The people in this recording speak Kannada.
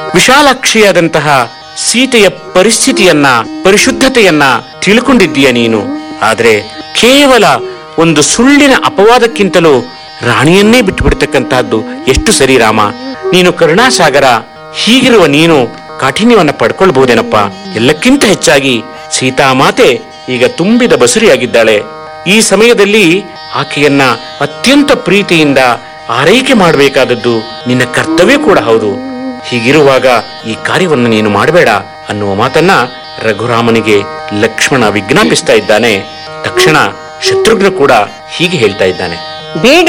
ವಿಶಾಲಾಕ್ಷಿಯಾದಂತಹ ಸೀತೆಯ ಪರಿಸ್ಥಿತಿಯನ್ನ, ಪರಿಶುದ್ಧತೆಯನ್ನ ತಿಳ್ಕೊಂಡಿದ್ದೀಯ ನೀನು. ಆದ್ರೆ ಕೇವಲ ಒಂದು ಸುಳ್ಳಿನ ಅಪವಾದಕ್ಕಿಂತಲೂ ರಾಣಿಯನ್ನೇ ಬಿಟ್ಟು ಬಿಡ್ತಕ್ಕಂತಹದ್ದು ಎಷ್ಟು ಸರಿ ರಾಮ? ನೀನು ಕರುಣಾಸಾಗರ. ಹೀಗಿರುವ ನೀನು ಕಾಠಿಣ್ಯವನ್ನ ಪಡ್ಕೊಳ್ಬಹುದೇನಪ್ಪ? ಎಲ್ಲಕ್ಕಿಂತ ಹೆಚ್ಚಾಗಿ ಸೀತಾಮಾತೆ ಈಗ ತುಂಬಿದ ಬಸುರಿಯಾಗಿದ್ದಾಳೆ. ಈ ಸಮಯದಲ್ಲಿ ಆಕೆಯನ್ನ ಅತ್ಯಂತ ಪ್ರೀತಿಯಿಂದ ಆರೈಕೆ ಮಾಡಬೇಕಾದದ್ದು ನಿನ್ನ ಕರ್ತವ್ಯ ಕೂಡ ಹೌದು. ಹೀಗಿರುವಾಗ ಈ ಕಾರ್ಯವನ್ನು ನೀನು ಮಾಡಬೇಡ ಅನ್ನುವ ಮಾತನ್ನ ರಘುರಾಮನಿಗೆ ಲಕ್ಷ್ಮಣ ವಿಜ್ಞಾಪಿಸ್ತಾ ಇದ್ದಾನೆ. ತಕ್ಷಣ ಶತ್ರುಘ್ನ ಕೂಡ ಹೀಗೆ ಹೇಳ್ತಾ ಇದ್ದಾನೆ. ಬೇಡ